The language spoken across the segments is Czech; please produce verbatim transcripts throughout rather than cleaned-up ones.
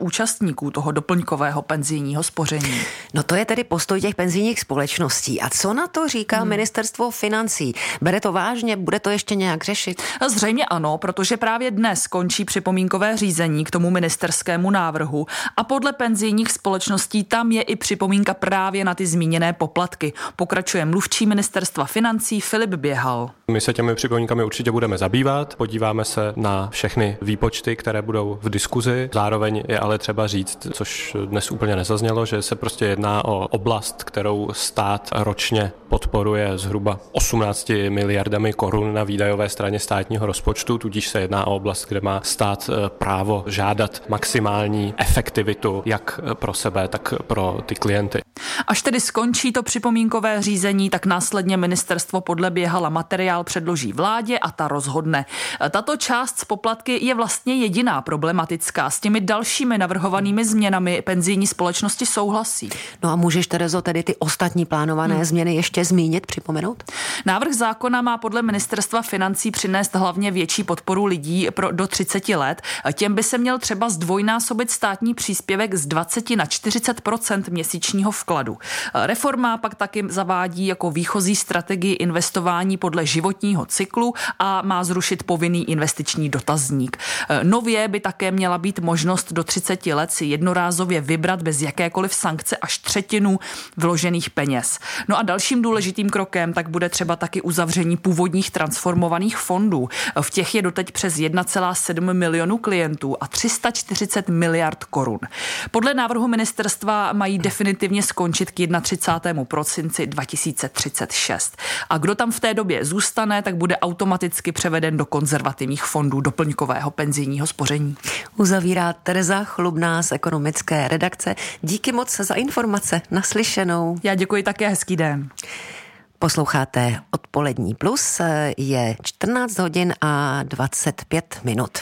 účastníků toho doplňkového penzijního spoření. No to je tedy postoj těch penzijních společností. A co na to říká hmm. ministerstvo financí? Bere to vážně? Bude to ještě nějak řešit? Zřejmě ano, protože právě dnes končí připomínkové řízení k tomu ministerskému návrhu a podle penzijních společností tam je i připomínka právě na ty zmíněné poplatky. Pokračuje mluvčí ministerstva financí Filip Běhal. My se těmi připomínkami určitě budeme zabývat, podíváme se na všechny výpočty, které budou v diskuzi. Zároveň je ale třeba říct, což dnes úplně nezaznělo, že se prostě jedná o oblast, kterou stát ročně podporuje zhruba osmnácti miliardami korun na výdajové straně státního rozpočtu, tudíž se jedná o oblast, kde má stát právo žádat maximální efektivitu jak pro sebe, tak pro ty klienty. Až tedy skončí to připomínkové řízení, tak následně ministerstvo podle Běhala materiál předloží vládě a ta rozhodne. Tato část z poplatky je vlastně jediná problematická. S těmi dalšími navrhovanými změnami penzijní společnosti souhlasí. No a můžeš, Terezo, tedy ty ostatní plánované hmm. změny ještě zmínit, připomenout? Návrh zákona má podle ministerstva financí přinést hlavně větší podporu lidí pro do třiceti let. Těm by se měl třeba zdvojnásobit státní příspěvek z dvacet na čtyřicet procent měsíčního vkladu. Reforma pak taky zavádí jako výchozí strategii investování podle životního cyklu a má zrušit povinný investiční dotazník. Nově by také měla být možnost do třiceti let si jednorázově vybrat bez jakékoliv sankce až třetinu vložených peněz. No a dalším důležitým krokem tak bude třeba taky uzavření původních transformovaných fondů. V těch je doteď přes jedna celá sedm milionu klientů a tři sta čtyřicet miliard korun. Podle návrhu ministerstva mají definitivně skončit k třicátému prvnímu prosinci dva tisíce třicet šest. A kdo tam v té době zůstane, tak bude automaticky převeden do konzervativních fondů doplňkového penzijního spoření. Uzavírá Tereza Chlubná z ekonomické redakce. Díky moc za informace. Naslyšenou. Já děkuji také, hezký den. Posloucháte Odpolední plus, je čtrnáct hodin a dvacet pět minut.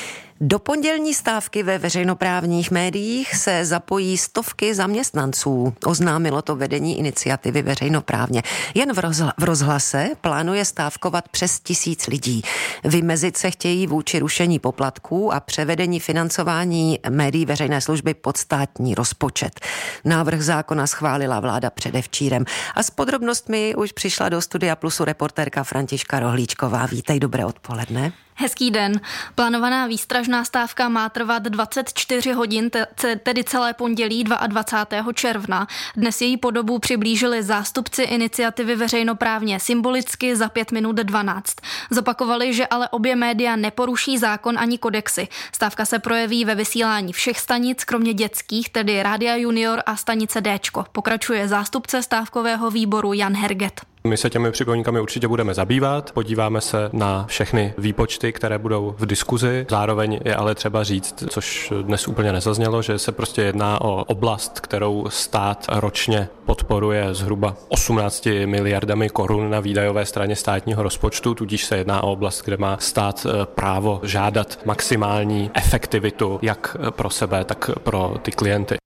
Do pondělní stávky ve veřejnoprávních médiích se zapojí stovky zaměstnanců. Oznámilo to vedení iniciativy Veřejnoprávně. Jen v, rozhla- v rozhlase plánuje stávkovat přes tisíc lidí. Vymezit se chtějí vůči rušení poplatků a převedení financování médií veřejné služby pod státní rozpočet. Návrh zákona schválila vláda předevčírem. A s podrobnostmi už přišla do studia Plusu reportérka Františka Rohlíčková. Vítej, dobré odpoledne. Hezký den. Plánovaná výstražná stávka má trvat dvacet čtyři hodin, tedy celé pondělí dvacátého druhého června. Dnes její podobu přiblížili zástupci iniciativy Veřejnoprávně symbolicky za pět minut dvanáct. Zopakovali, že ale obě média neporuší zákon ani kodexy. Stávka se projeví ve vysílání všech stanic, kromě dětských, tedy Rádia Junior a stanice Déčko. Pokračuje zástupce stávkového výboru Jan Herget. My se těmi připomínkami určitě budeme zabývat, podíváme se na všechny výpočty, které budou v diskuzi. Zároveň je ale třeba říct, což dnes úplně nezaznělo, že se prostě jedná o oblast, kterou stát ročně podporuje zhruba osmnácti miliardami korun na výdajové straně státního rozpočtu, tudíž se jedná o oblast, kde má stát právo žádat maximální efektivitu jak pro sebe, tak pro ty klienty.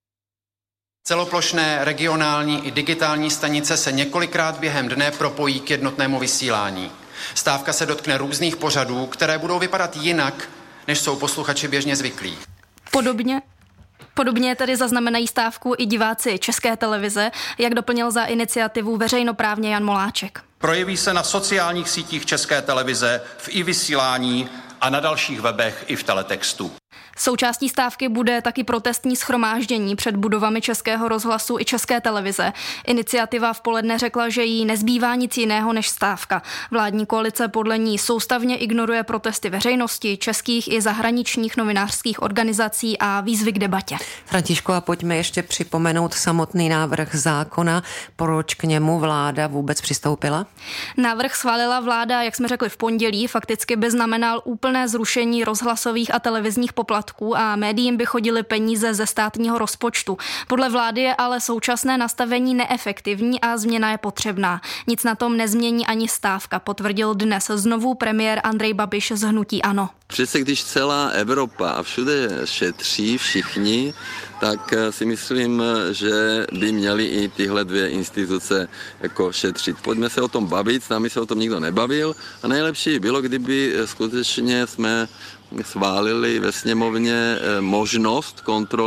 Celoplošné regionální i digitální stanice se několikrát během dne propojí k jednotnému vysílání. Stávka se dotkne různých pořadů, které budou vypadat jinak, než jsou posluchači běžně zvyklí. Podobně Podobně tedy zaznamenají stávku i diváci České televize, jak doplnil za iniciativu Veřejnoprávně Jan Moláček. Projeví se na sociálních sítích České televize, v i-vysílání a na dalších webech i v teletextu. Součástí stávky bude taky protestní shromáždění před budovami Českého rozhlasu i České televize. Iniciativa v poledne řekla, že jí nezbývá nic jiného než stávka. Vládní koalice podle ní soustavně ignoruje protesty veřejnosti, českých i zahraničních novinářských organizací a výzvy k debatě. Františko, a pojďme ještě připomenout samotný návrh zákona. Proč k němu vláda vůbec přistoupila? Návrh schválila vláda, jak jsme řekli, v pondělí. Fakticky by znamenal úplné zrušení rozhlasových a televizních poplatků a médiím by chodily peníze ze státního rozpočtu. Podle vlády je ale současné nastavení neefektivní a změna je potřebná. Nic na tom nezmění ani stávka, potvrdil dnes znovu premiér Andrej Babiš z hnutí ANO. Přece když celá Evropa a všude šetří všichni, tak si myslím, že by měly i tyhle dvě instituce jako šetřit. Pojďme se o tom bavit, s námi se o tom nikdo nebavil a nejlepší bylo, kdyby skutečně jsme schválili ve sněmovně možnost kontroly